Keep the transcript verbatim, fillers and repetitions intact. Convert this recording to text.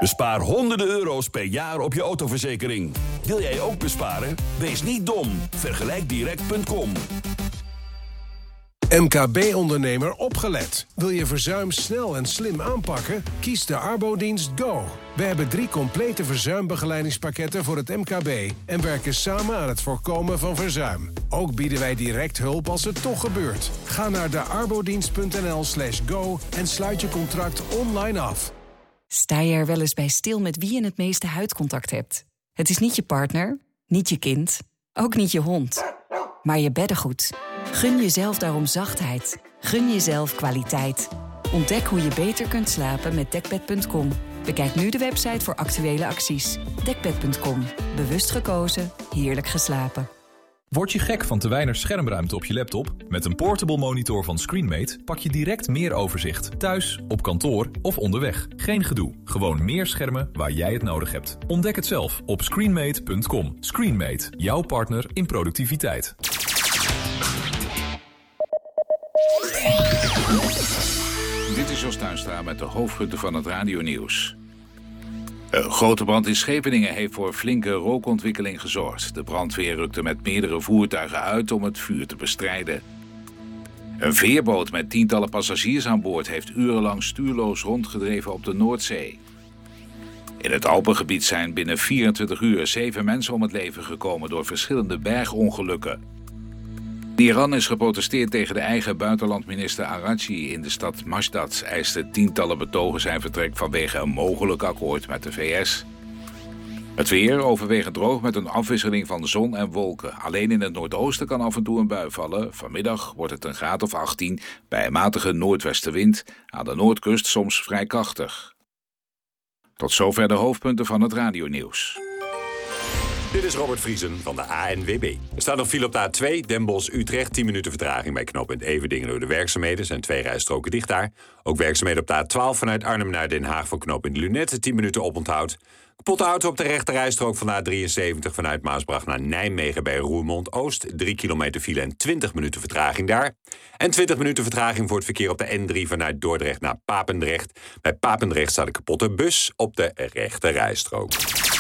Bespaar honderden euro's per jaar op je autoverzekering. Wil jij ook besparen? Wees niet dom. Vergelijk direct punt com. M K B-ondernemer opgelet. Wil je verzuim snel en slim aanpakken? Kies de Arbodienst Go. We hebben drie complete verzuimbegeleidingspakketten voor het M K B... en werken samen aan het voorkomen van verzuim. Ook bieden wij direct hulp als het toch gebeurt. Ga naar de arbodienst.nl slash go en sluit je contract online af. Sta je er wel eens bij stil met wie je het meeste huidcontact hebt? Het is niet je partner, niet je kind, ook niet je hond, maar je beddengoed. Gun jezelf daarom zachtheid. Gun jezelf kwaliteit. Ontdek hoe je beter kunt slapen met dekbed punt com. Bekijk nu de website voor actuele acties. dekbed punt com. Bewust gekozen, heerlijk geslapen. Word je gek van te weinig schermruimte op je laptop? Met een portable monitor van Screenmate pak je direct meer overzicht. Thuis, op kantoor of onderweg. Geen gedoe. Gewoon meer schermen waar jij het nodig hebt. Ontdek het zelf op screenmate punt com. Screenmate, jouw partner in productiviteit. Dit is Jos Tuinstra met de hoofdpunten van het radionieuws. Een grote brand in Scheveningen heeft voor flinke rookontwikkeling gezorgd. De brandweer rukte met meerdere voertuigen uit om het vuur te bestrijden. Een veerboot met tientallen passagiers aan boord heeft urenlang stuurloos rondgedreven op de Noordzee. In het Alpengebied zijn binnen vierentwintig uur zeven mensen om het leven gekomen door verschillende bergongelukken. In Iran is geprotesteerd tegen de eigen buitenlandminister Araghchi in de stad Masdad. Eisten tientallen betogers zijn vertrek vanwege een mogelijk akkoord met de V S. Het weer overwegend droog met een afwisseling van zon en wolken. Alleen in het noordoosten kan af en toe een bui vallen. Vanmiddag wordt het een graad of achttien bij een matige noordwestenwind. Aan de noordkust soms vrij krachtig. Tot zover de hoofdpunten van het radionieuws. Dit is Robert Vriesen van de A N W B. Er staat nog file op de A twee, Den Bosch-Utrecht. tien minuten vertraging bij knooppunt Everdingen door de werkzaamheden. Er zijn twee rijstroken dicht daar. Ook werkzaamheden op de A twaalf vanuit Arnhem naar Den Haag voor knooppunt Lunette. tien minuten oponthoud. Kapotte auto op de rechte rijstrook van de A drieënzeventig vanuit Maasbracht naar Nijmegen bij Roermond-Oost. drie kilometer file en twintig minuten vertraging daar. En twintig minuten vertraging voor het verkeer op de N drie vanuit Dordrecht naar Papendrecht. Bij Papendrecht staat een kapotte bus op de rechte rijstrook.